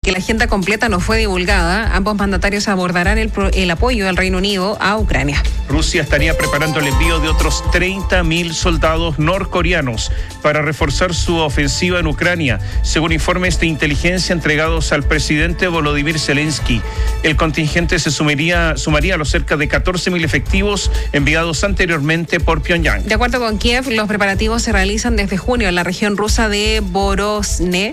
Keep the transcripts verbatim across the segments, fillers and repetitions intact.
la agenda completa no fue divulgada, ambos mandatarios abordarán el, pro, el apoyo del Reino Unido a Ucrania. Rusia estaría preparando el envío de otros treinta mil soldados norcoreanos para reforzar su ofensiva en Ucrania, según informes de inteligencia entregados al presidente Volodymyr Zelensky. El contingente se sumaría, sumaría a los cerca de catorce mil efectivos enviados anteriormente por Pyongyang. De acuerdo con Kiev, los preparativos se realizan desde junio en la región rusa de Borozne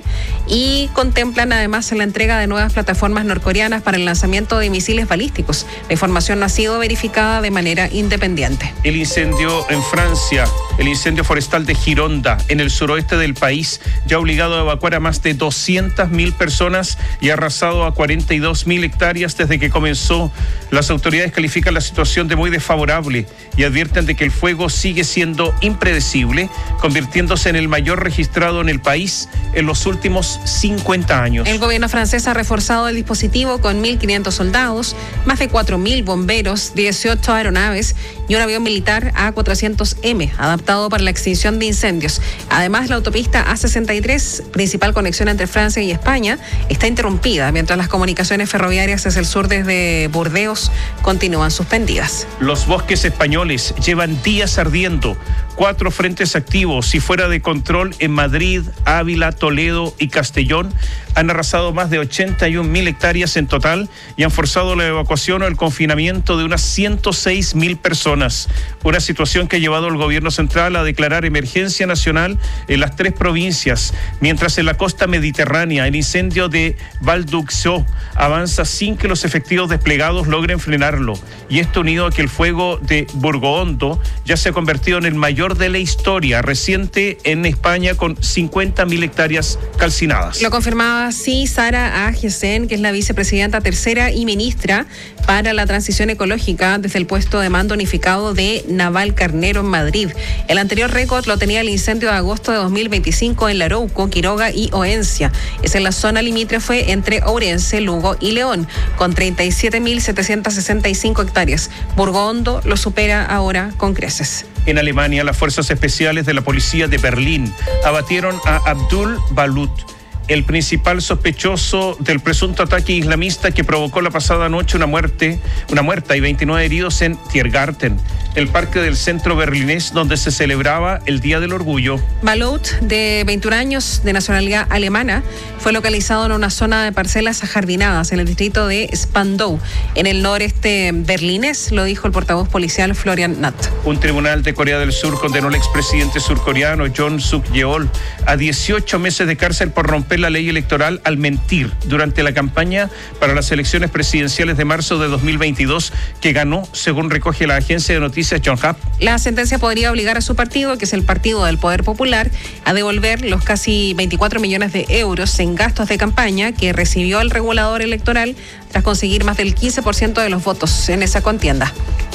y contemplan además la entrega de nuevas plataformas norcoreanas para el lanzamiento de misiles balísticos. La información no ha sido verificada de manera independiente. El incendio en Francia, el incendio forestal de Gironda, en el suroeste del país, ya ha obligado a evacuar a más de doscientas mil personas y ha arrasado a cuarenta y dos mil hectáreas desde que comenzó. Las autoridades califican la situación de muy desfavorable y advierten de que el fuego sigue siendo impredecible, convirtiéndose en el mayor registrado en el país en los últimos cincuenta años. El gobierno francés ha reforzado el dispositivo con mil quinientos soldados, más de cuatro mil bomberos, dieciocho aeronaves y un avión militar A cuatrocientos M, adaptado para la extinción de incendios. Además, la autopista A sesenta y tres, principal conexión entre Francia y España, está interrumpida, mientras las comunicaciones ferroviarias hacia el sur desde Burdeos continúan suspendidas. Los bosques españoles llevan días ardiendo. Cuatro frentes activos y fuera de control en Madrid, Ávila, Toledo y Castellón han arrasado más de ochenta y un mil hectáreas en total y han forzado la evacuación o el confinamiento de unas ciento seis mil personas. Una situación que ha llevado al gobierno central a declarar emergencia nacional en las tres provincias, mientras en la costa mediterránea el incendio de Valduxó avanza sin que los efectivos desplegados logren frenarlo. Y esto unido a que el fuego de Burgohondo ya se ha convertido en el mayor de la historia reciente en España, con cincuenta mil hectáreas calcinadas. Lo confirmaba así Sara Agesen, que es la vicepresidenta tercera y ministra para la transición ecológica desde el puesto de mando unificado de Navalcarnero en Madrid. El anterior récord lo tenía el incendio de agosto de dos mil veinticinco en Larouco, Quiroga y Oencia. Es en la zona limítrofe entre Ourense, Lugo y León, con treinta y siete mil setecientas sesenta y cinco hectáreas. Burgohondo lo supera ahora con creces. En Alemania, las fuerzas especiales de la policía de Berlín abatieron a Abdul Balut, el principal sospechoso del presunto ataque islamista que provocó la pasada noche una muerte, una muerta y veintinueve heridos en Tiergarten, el parque del centro berlinés donde se celebraba el Día del Orgullo. Balut, de veintiún años, de nacionalidad alemana, fue localizado en una zona de parcelas ajardinadas en el distrito de Spandau, en el noreste berlinés, lo dijo el portavoz policial Florian Natt. Un tribunal de Corea del Sur condenó al expresidente surcoreano Yoon Suk-yeol a dieciocho meses de cárcel por romper la ley electoral al mentir durante la campaña para las elecciones presidenciales de marzo de dos mil veintidós, que ganó, según recoge la agencia de noticias Yonhap. La sentencia podría obligar a su partido, que es el Partido del Poder Popular, a devolver los casi veinticuatro millones de euros en gastos de campaña que recibió el regulador electoral tras conseguir más del quince por ciento de los votos en esa contienda.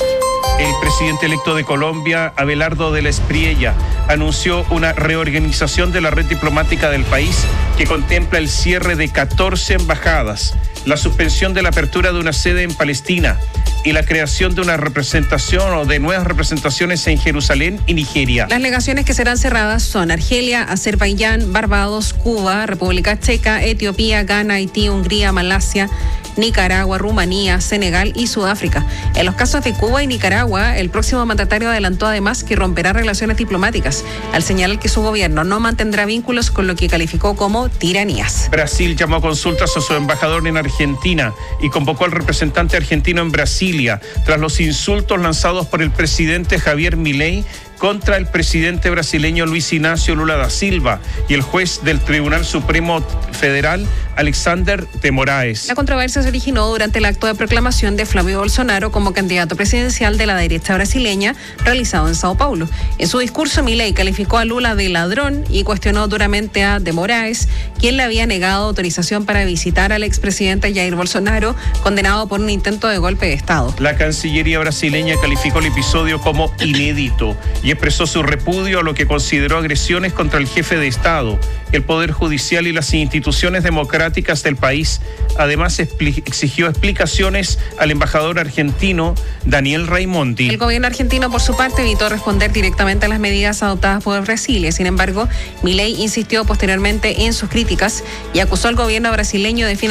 El presidente electo de Colombia, Abelardo de la Espriella, anunció una reorganización de la red diplomática del país que contempla el cierre de catorce embajadas, la suspensión de la apertura de una sede en Palestina y la creación de una representación o de nuevas representaciones en Jerusalén y Nigeria. Las legaciones que serán cerradas son Argelia, Azerbaiyán, Barbados, Cuba, República Checa, Etiopía, Ghana, Haití, Hungría, Malasia, Nicaragua, Rumanía, Senegal y Sudáfrica. En los casos de Cuba y Nicaragua, el próximo mandatario adelantó además que romperá relaciones diplomáticas, al señalar que su gobierno no mantendrá vínculos con lo que calificó como tiranías. Brasil llamó a consultas a su embajador en Argentina y convocó al representante argentino en Brasilia tras los insultos lanzados por el presidente Javier Milei contra el presidente brasileño Luis Ignacio Lula da Silva y el juez del Tribunal Supremo Federal, Alexander de Moraes. La controversia se originó durante el acto de proclamación de Flavio Bolsonaro como candidato presidencial de la derecha brasileña realizado en Sao Paulo. En su discurso, Milei calificó a Lula de ladrón y cuestionó duramente a de Moraes, quien le había negado autorización para visitar al expresidente Jair Bolsonaro, condenado por un intento de golpe de Estado. La Cancillería brasileña calificó el episodio como inédito y expresó su repudio a lo que consideró agresiones contra el jefe de Estado, el Poder Judicial y las instituciones democráticas del país. Además, expli- exigió explicaciones al embajador argentino Daniel Raimondi. El gobierno argentino, por su parte, evitó responder directamente a las medidas adoptadas por Brasil. Sin embargo, Milei insistió posteriormente en sus críticas y acusó al gobierno brasileño de